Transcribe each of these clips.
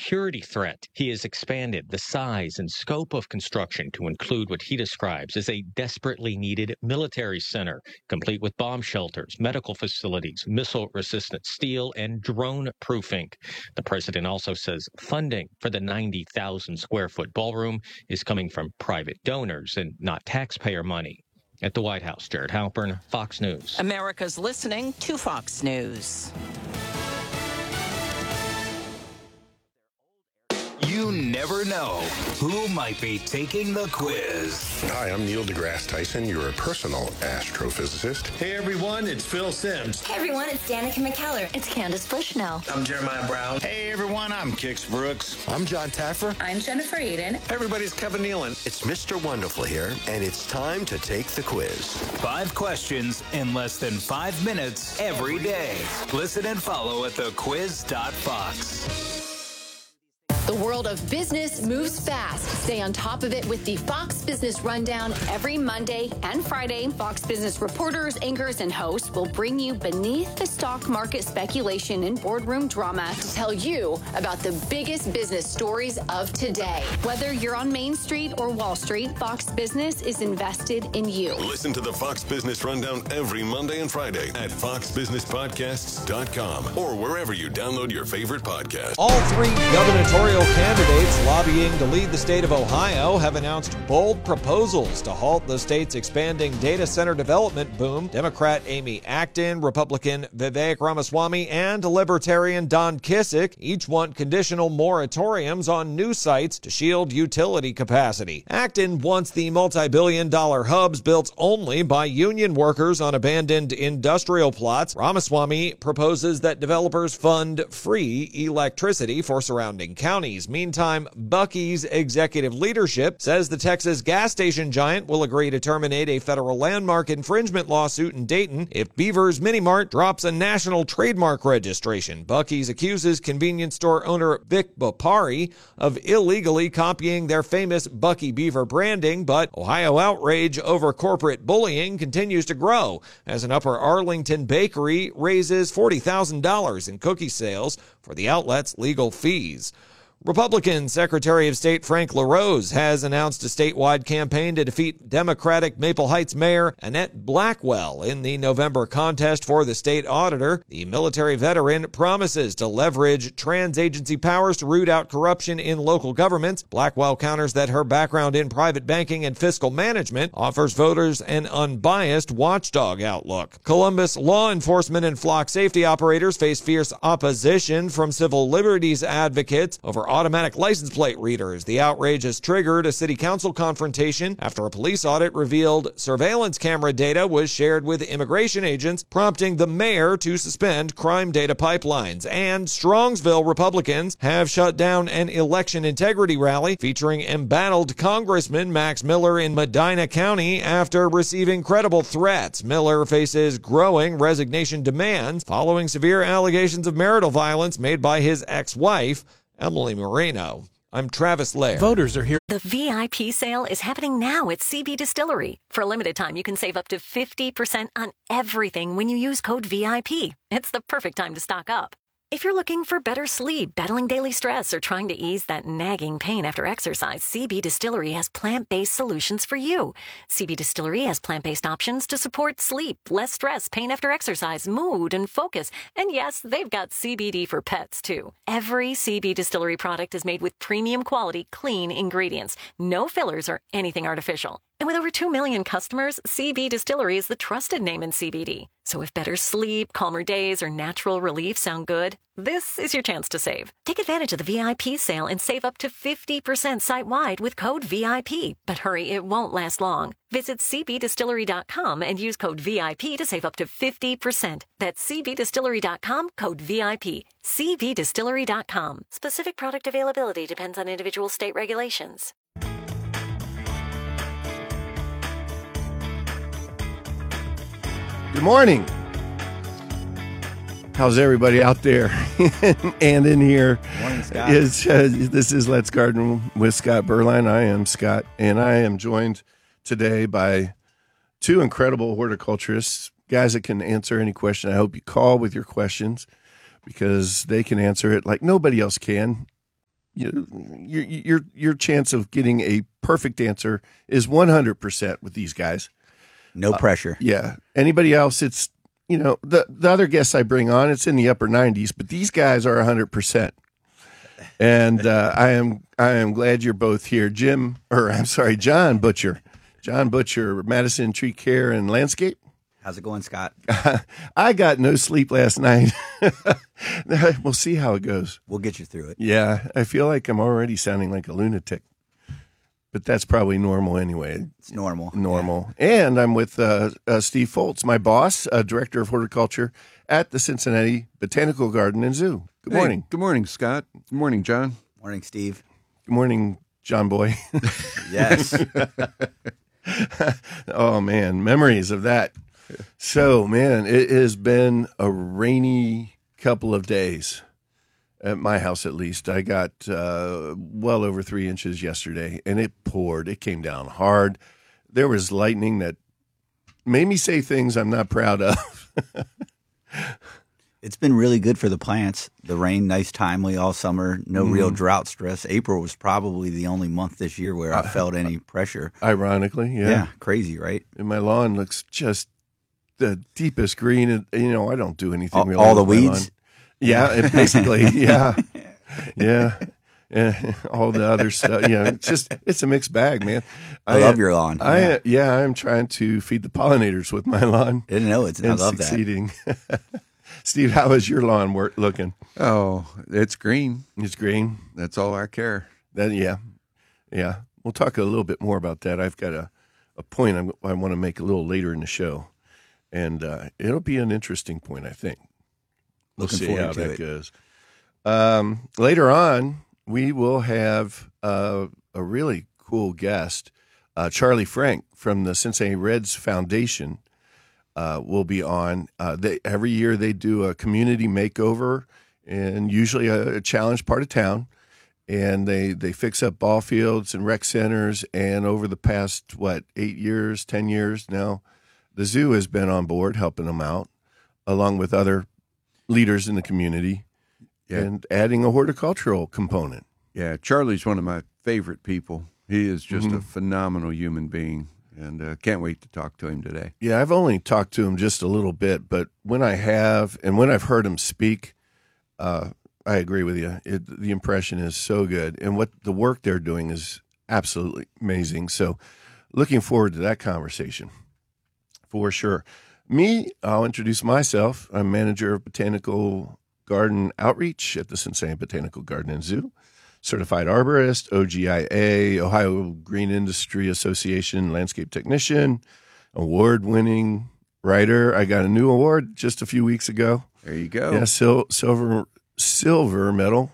security threat. He has expanded the size and scope of construction to include what he describes as a desperately needed military center, complete with bomb shelters, medical facilities, missile-resistant steel, and drone-proofing. The president also says funding for the 90,000-square-foot ballroom is coming from private donors and not taxpayer money. At the White House, Jared Halpern, Fox News. America's listening to Fox News. You never know who might be taking the quiz. Hi, I'm Neil deGrasse Tyson, your personal astrophysicist. Hey everyone, it's Phil Simms. Hey everyone, it's Danica McKellar. It's Candace Bushnell. I'm Jeremiah Brown. Hey everyone, I'm Kix Brooks. I'm John Taffer. I'm Jennifer Eden. Hey everybody, it's Kevin Nealon. It's Mr. Wonderful here, and it's time to take the quiz. 5 questions in less than 5 minutes every day. Listen and follow at thequiz.fox. The world of business moves fast. Stay on top of it with the Fox Business Rundown every Monday and Friday. Fox Business reporters, anchors, and hosts will bring you beneath the stock market speculation and boardroom drama to tell you about the biggest business stories of today. Whether you're on Main Street or Wall Street, Fox Business is invested in you. Listen to the Fox Business Rundown every Monday and Friday at foxbusinesspodcasts.com or wherever you download your favorite podcast. All 3 gubernatorial candidates lobbying to lead the state of Ohio have announced bold proposals to halt the state's expanding data center development boom. Democrat Amy Acton, Republican Vivek Ramaswamy, and Libertarian Don Kissick each want conditional moratoriums on new sites to shield utility capacity. Acton wants the multi-billion-dollar hubs built only by union workers on abandoned industrial plots. Ramaswamy proposes that developers fund free electricity for surrounding counties. Meantime, Buc-ee's executive leadership says the Texas gas station giant will agree to terminate a federal landmark infringement lawsuit in Dayton if Beaver's Mini Mart drops a national trademark registration. Buc-ee's accuses convenience store owner Vic Bopari of illegally copying their famous Buc-ee Beaver branding, but Ohio outrage over corporate bullying continues to grow as an Upper Arlington bakery raises $40,000 in cookie sales for the outlet's legal fees. Republican Secretary of State Frank LaRose has announced a statewide campaign to defeat Democratic Maple Heights Mayor Annette Blackwell in the November contest for the state auditor. The military veteran promises to leverage trans-agency powers to root out corruption in local governments. Blackwell counters that her background in private banking and fiscal management offers voters an unbiased watchdog outlook. Columbus law enforcement and flock safety operators face fierce opposition from civil liberties advocates over automatic license plate readers. The outrage has triggered a city council confrontation after a police audit revealed surveillance camera data was shared with immigration agents, prompting the mayor to suspend crime data pipelines. And Strongsville Republicans have shut down an election integrity rally featuring embattled Congressman Max Miller in Medina County after receiving credible threats. Miller faces growing resignation demands following severe allegations of marital violence made by his ex-wife, Emily Moreno. I'm Travis Lair. Voters are here. The VIP sale is happening now at CB Distillery. For a limited time, you can save up to 50% on everything when you use code VIP. It's the perfect time to stock up. If you're looking for better sleep, battling daily stress, or trying to ease that nagging pain after exercise, CB Distillery has plant-based solutions for you. CB Distillery has plant-based options to support sleep, less stress, pain after exercise, mood, and focus. And yes, they've got CBD for pets, too. Every CB Distillery product is made with premium quality, clean ingredients. No fillers or anything artificial. And with over 2 million customers, CB Distillery is the trusted name in CBD. So if better sleep, calmer days, or natural relief sound good, this is your chance to save. Take advantage of the VIP sale and save up to 50% site-wide with code VIP. But hurry, it won't last long. Visit cbdistillery.com and use code VIP to save up to 50%. That's cbdistillery.com, code VIP. cbdistillery.com. Specific product availability depends on individual state regulations. Good morning. How's everybody out there and in here? Morning, Scott. This is Let's Garden with Scott Berline. I am Scott, and I am joined today by 2 incredible horticulturists, guys that can answer any question. I hope you call with your questions because they can answer it like nobody else can. your chance of getting a perfect answer is 100% with these guys. No pressure. Yeah. Anybody else, it's, the other guests I bring on, it's in the upper 90s, but these guys are 100%. And I am glad you're both here. John Butcher. John Butcher, Madison Tree Care and Landscape. How's it going, Scott? I got no sleep last night. We'll see how it goes. We'll get you through it. Yeah, I feel like I'm already sounding like a lunatic. But that's probably normal anyway. It's normal. Normal. Yeah. And I'm with Steve Foltz, my boss, Director of Horticulture at the Cincinnati Botanical Garden and Zoo. Good morning. Good morning, Scott. Good morning, John. Morning, Steve. Good morning, John Boy. Yes. Oh, man, memories of that. So, man, it has been a rainy couple of days, at my house at least. I got well over 3 inches yesterday, and it poured. It came down hard. There was lightning that made me say things I'm not proud of. It's been really good for the plants. The rain, nice, timely all summer. No real drought stress. April was probably the only month this year where I felt any pressure. Ironically, yeah. Yeah, crazy, right? And my lawn looks just the deepest green. And, I don't do anything really. All the with my weeds? lawn. Yeah, basically, yeah. All the other stuff. It's a mixed bag, man. I love your lawn. I'm trying to feed the pollinators with my lawn. I didn't know it. I love succeeding. That. Steve, how is your lawn looking? Oh, it's green. It's green. That's all I care. Yeah. We'll talk a little bit more about that. I've got a point I want to make a little later in the show, and it'll be an interesting point, I think. We'll see how that goes. Later on, we will have a really cool guest, Charlie Frank from the Cincinnati Reds Foundation. Will be on. Every year they do a community makeover, and usually a challenge part of town, and they fix up ball fields and rec centers. And over the past 10 years now, the zoo has been on board helping them out, along with other leaders in the community, and adding a horticultural component. Yeah, Charlie's one of my favorite people. He is just a phenomenal human being. And can't wait to talk to him today. Yeah, I've only talked to him just a little bit, but when I have, and when I've heard him speak, I agree with you. The impression is so good, and what the work they're doing is absolutely amazing. So looking forward to that conversation for sure. I'll introduce myself. I'm manager of Botanical Garden Outreach at the Cincinnati Botanical Garden and Zoo. Certified arborist, OGIA, Ohio Green Industry Association landscape technician, award-winning writer. I got a new award just a few weeks ago. There you go. Yeah, silver medal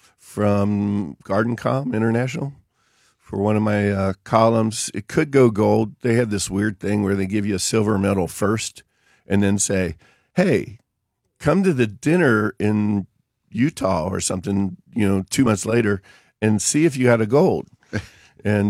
from GardenCom International for one of my columns. It could go gold. They have this weird thing where they give you a silver medal first and then say, hey, come to the dinner in Utah or something, 2 months later, and see if you had a gold. And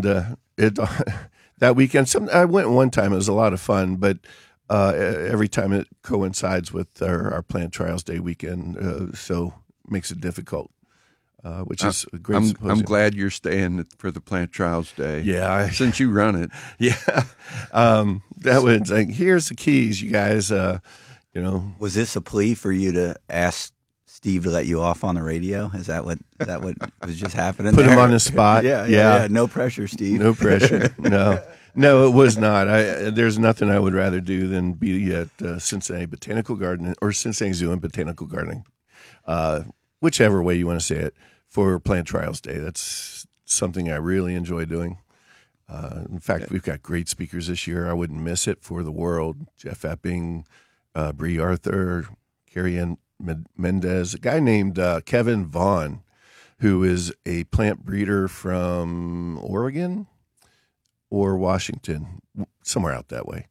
that weekend, I went one time. It was a lot of fun, but every time it coincides with our Plant Trials Day weekend, so makes it difficult. Which is a great symposium. I'm glad you're staying for the Plant Trials Day. Yeah, since you run it. Yeah, that was like, here's the keys, you guys. Was this a plea for you to ask Steve to let you off on the radio? Is that what was just happening? Put him on the spot. Yeah. No pressure, Steve. No pressure. No, it was not. There's nothing I would rather do than be at Cincinnati Botanical Garden or Cincinnati Zoo and Botanical Gardening, whichever way you want to say it, for Plant Trials Day. That's something I really enjoy doing. In fact, we've got great speakers this year. I wouldn't miss it for the world. Jeff Epping, Bree Arthur, Carrie Ann Mendez, a guy named Kevin Vaughn, who is a plant breeder from Oregon or Washington, somewhere out that way.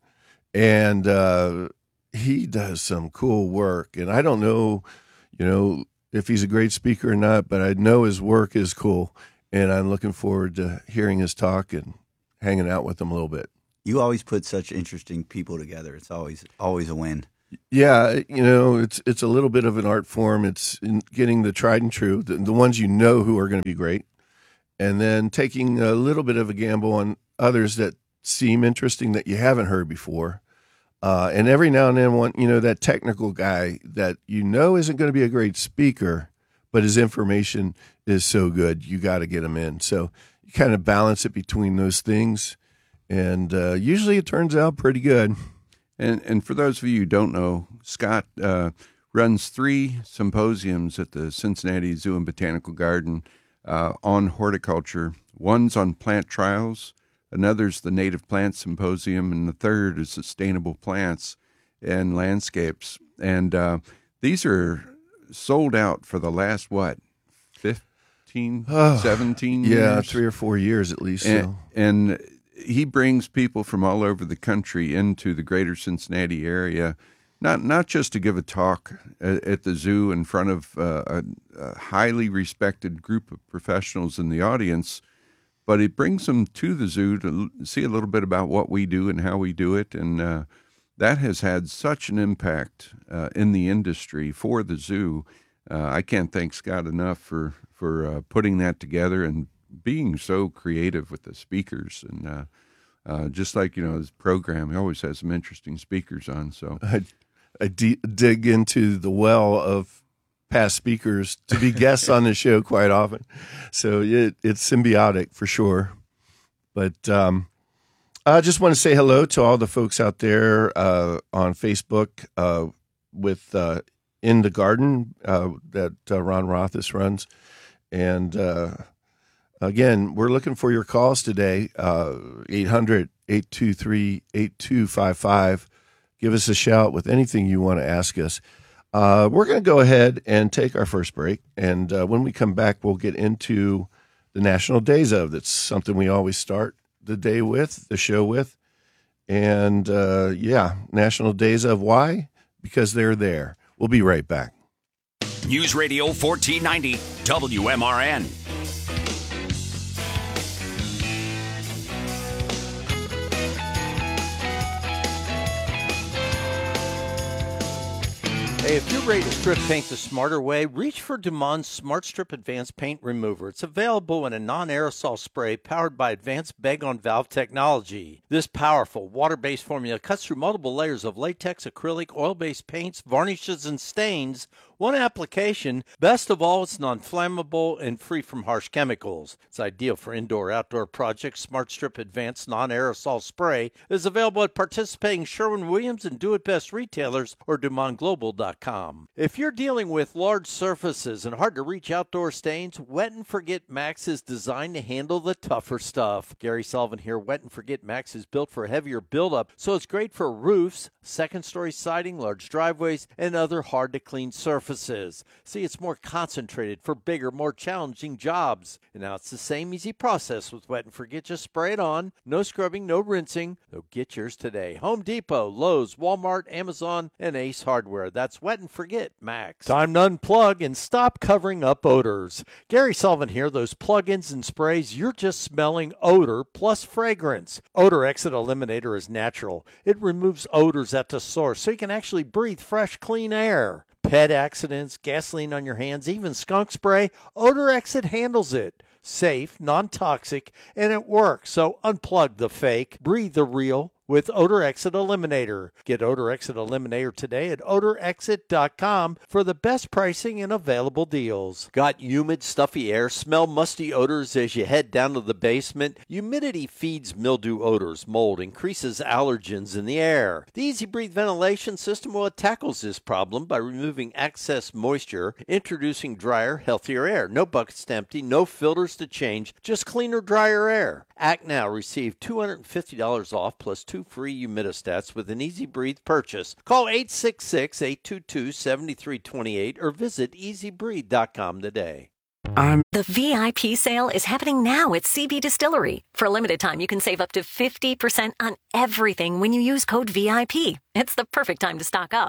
And he does some cool work. And I don't know, if he's a great speaker or not, but I know his work is cool. And I'm looking forward to hearing his talk and hanging out with him a little bit. You always put such interesting people together. It's always a win. Yeah, it's a little bit of an art form. It's in getting the tried and true, the ones you know who are going to be great, and then taking a little bit of a gamble on others that seem interesting that you haven't heard before. And every now and then, that technical guy that isn't going to be a great speaker, but his information is so good, you got to get him in. So you kind of balance it between those things, and usually it turns out pretty good. And for those of you who don't know, Scott runs 3 symposiums at the Cincinnati Zoo and Botanical Garden on horticulture. One's on plant trials, another's the Native Plant Symposium, and the third is Sustainable Plants and Landscapes. And these are sold out for the last, 17 years? Yeah, 3 or 4 years at least. And he brings people from all over the country into the greater Cincinnati area, not just to give a talk at the zoo in front of a highly respected group of professionals in the audience, but it brings them to the zoo to see a little bit about what we do and how we do it. And that has had such an impact in the industry for the zoo. I can't thank Scott enough for putting that together and being so creative with the speakers. And just like, his program, he always has some interesting speakers on. So I dig into the well of past speakers to be guests on the show quite often. So it's symbiotic for sure. But I just want to say hello to all the folks out there on Facebook with In the Garden that Ron Rothis runs. And again, we're looking for your calls today, 800-823-8255. Give us a shout with anything you want to ask us. We're going to go ahead and take our first break, and when we come back, we'll get into the National Days Of. That's something we always start the show with. And, National Days Of. Why? Because they're there. We'll be right back. News Radio 1490, WMRN. Hey, if you're ready to strip paint the smarter way, reach for Dumond's Smart Strip Advanced Paint Remover. It's available in a non-aerosol spray powered by advanced bag-on-valve technology. This powerful water-based formula cuts through multiple layers of latex, acrylic, oil-based paints, varnishes, and stains. One application. Best of all, it's non-flammable and free from harsh chemicals. It's ideal for indoor-outdoor projects. Smart Strip Advanced Non-Aerosol Spray is available at participating Sherwin-Williams and Do It Best retailers or DumondGlobal.com. If you're dealing with large surfaces and hard-to-reach outdoor stains, Wet and Forget Max is designed to handle the tougher stuff. Gary Sullivan here. Wet and Forget Max is built for heavier buildup, so it's great for roofs, second-story siding, large driveways, and other hard-to-clean surfaces. See, it's more concentrated for bigger, more challenging jobs. And now it's the same easy process with Wet and Forget. Just spray it on. No scrubbing, no rinsing. So get yours today. Home Depot, Lowe's, Walmart, Amazon, and Ace Hardware. That's Wet and Forget Max. Time to unplug and stop covering up odors. Gary Sullivan here. Those plug-ins and sprays, you're just smelling odor plus fragrance. Odor Exit Eliminator is natural. It removes odors at the source so you can actually breathe fresh, clean air. Pet accidents, gasoline on your hands, even skunk spray, Odor Exit handles it. Safe, non-toxic, and it works. So unplug the fake, breathe the real with Odor Exit Eliminator. Get Odor Exit Eliminator today at odorexit.com for the best pricing and available deals. Got humid, stuffy air, smell musty odors as you head down to the basement? Humidity feeds mildew odors, mold, increases allergens in the air. The Easy Breathe ventilation system, tackles this problem by removing excess moisture, introducing drier, healthier air. No buckets to empty, no filters to change, just cleaner, drier air. Act now. Receive $250 off plus 2 free humidistats with an Easy Breathe purchase. Call 866-822-7328 or visit easybreathe.com today. The VIP sale is happening now at CB Distillery. For a limited time, you can save up to 50% on everything when you use code VIP. It's the perfect time to stock up.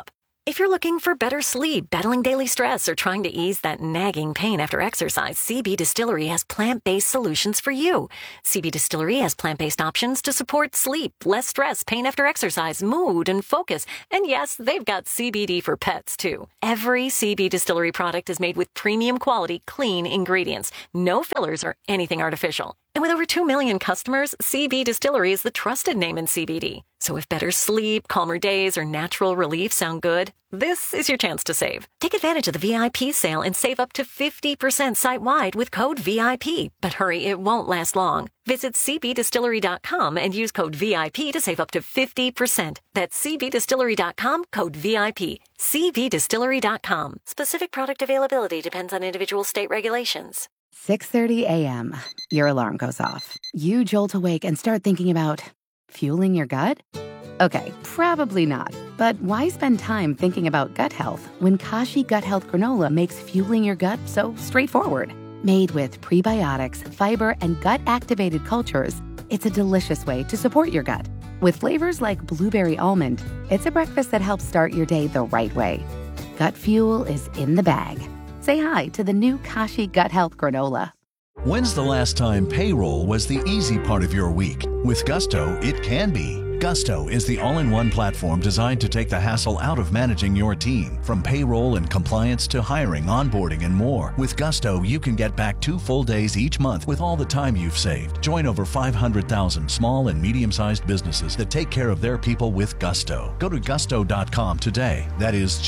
If you're looking for better sleep, battling daily stress, or trying to ease that nagging pain after exercise, CB Distillery has plant-based solutions for you. CB Distillery has plant-based options to support sleep, less stress, pain after exercise, mood, and focus. And yes, they've got CBD for pets, too. Every CB Distillery product is made with premium quality, clean ingredients. No fillers or anything artificial. And with over 2 million customers, CB Distillery is the trusted name in CBD. So if better sleep, calmer days, or natural relief sound good, this is your chance to save. Take advantage of the VIP sale and save up to 50% site-wide with code VIP. But hurry, it won't last long. Visit cbdistillery.com and use code VIP to save up to 50%. That's cbdistillery.com, code VIP. cbdistillery.com. Specific product availability depends on individual state regulations. 6:30 a.m. Your alarm goes off. You jolt awake and start thinking about fueling your gut? Okay, probably not. But why spend time thinking about gut health when Kashi Gut Health Granola makes fueling your gut so straightforward? Made with prebiotics, fiber, and gut-activated cultures, it's a delicious way to support your gut. With flavors like blueberry almond, it's a breakfast that helps start your day the right way. Gut fuel is in the bag. Say hi to the new Kashi Gut Health Granola. When's the last time payroll was the easy part of your week? With Gusto, it can be. Gusto is the all-in-one platform designed to take the hassle out of managing your team. From payroll and compliance to hiring, onboarding, and more. With Gusto, you can get back 2 full days each month with all the time you've saved. Join over 500,000 small and medium-sized businesses that take care of their people with Gusto. Go to gusto.com today. That is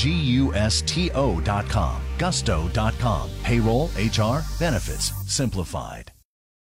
Gusto.com. Gusto.com. Payroll, HR, benefits, simplified.